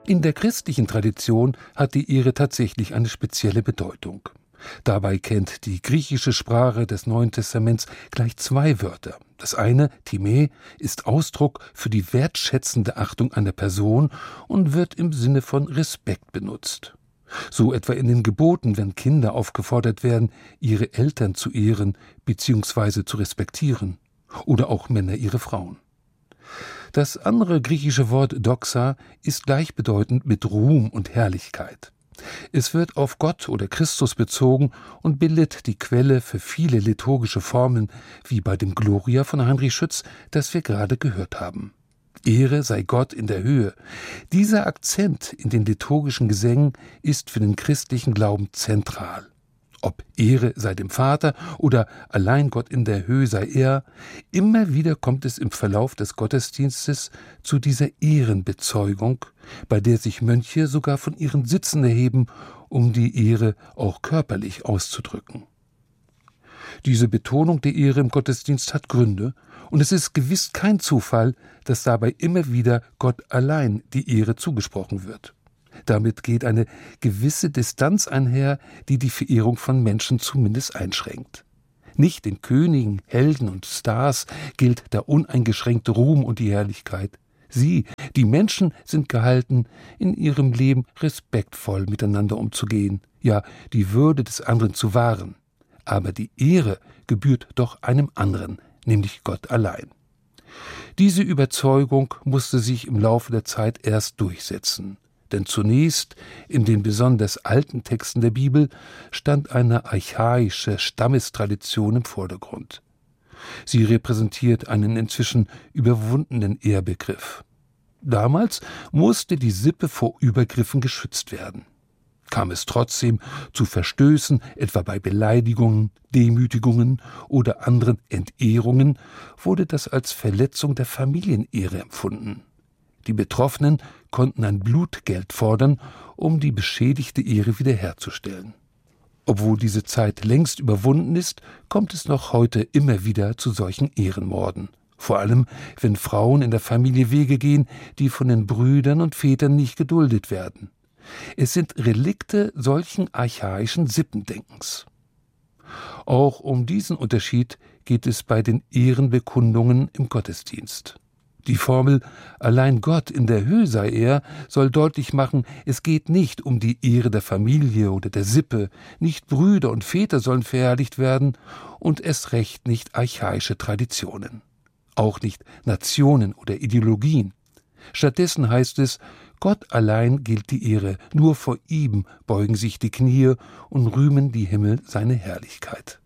In der christlichen Tradition hat die Ehre tatsächlich eine spezielle Bedeutung. Dabei kennt die griechische Sprache des Neuen Testaments gleich zwei Wörter. Das eine, Timä, ist Ausdruck für die wertschätzende Achtung einer Person und wird im Sinne von Respekt benutzt. So etwa in den Geboten, wenn Kinder aufgefordert werden, ihre Eltern zu ehren bzw. zu respektieren. Oder auch Männer ihre Frauen. Das andere griechische Wort Doxa ist gleichbedeutend mit Ruhm und Herrlichkeit. Es wird auf Gott oder Christus bezogen und bildet die Quelle für viele liturgische Formen, wie bei dem Gloria von Heinrich Schütz, das wir gerade gehört haben. Ehre sei Gott in der Höhe. Dieser Akzent in den liturgischen Gesängen ist für den christlichen Glauben zentral. Ob Ehre sei dem Vater oder allein Gott in der Höhe sei er, immer wieder kommt es im Verlauf des Gottesdienstes zu dieser Ehrenbezeugung, bei der sich Mönche sogar von ihren Sitzen erheben, um die Ehre auch körperlich auszudrücken. Diese Betonung der Ehre im Gottesdienst hat Gründe, und es ist gewiss kein Zufall, dass dabei immer wieder Gott allein die Ehre zugesprochen wird. Damit geht eine gewisse Distanz einher, die die Verehrung von Menschen zumindest einschränkt. Nicht den Königen, Helden und Stars gilt der uneingeschränkte Ruhm und die Herrlichkeit. Sie, die Menschen, sind gehalten, in ihrem Leben respektvoll miteinander umzugehen, ja, die Würde des anderen zu wahren. Aber die Ehre gebührt doch einem anderen, nämlich Gott allein. Diese Überzeugung musste sich im Laufe der Zeit erst durchsetzen. Denn zunächst, in den besonders alten Texten der Bibel, stand eine archaische Stammestradition im Vordergrund. Sie repräsentiert einen inzwischen überwundenen Ehrbegriff. Damals musste die Sippe vor Übergriffen geschützt werden. Kam es trotzdem zu Verstößen, etwa bei Beleidigungen, Demütigungen oder anderen Entehrungen, wurde das als Verletzung der Familienehre empfunden. Die Betroffenen konnten ein Blutgeld fordern, um die beschädigte Ehre wiederherzustellen. Obwohl diese Zeit längst überwunden ist, kommt es noch heute immer wieder zu solchen Ehrenmorden. Vor allem, wenn Frauen in der Familie Wege gehen, die von den Brüdern und Vätern nicht geduldet werden. Es sind Relikte solchen archaischen Sippendenkens. Auch um diesen Unterschied geht es bei den Ehrenbekundungen im Gottesdienst. Die Formel »Allein Gott in der Höhe sei er« soll deutlich machen, es geht nicht um die Ehre der Familie oder der Sippe, nicht Brüder und Väter sollen verherrlicht werden und erst recht nicht archaische Traditionen. Auch nicht Nationen oder Ideologien. Stattdessen heißt es, Gott allein gilt die Ehre, nur vor ihm beugen sich die Knie und rühmen die Himmel seine Herrlichkeit.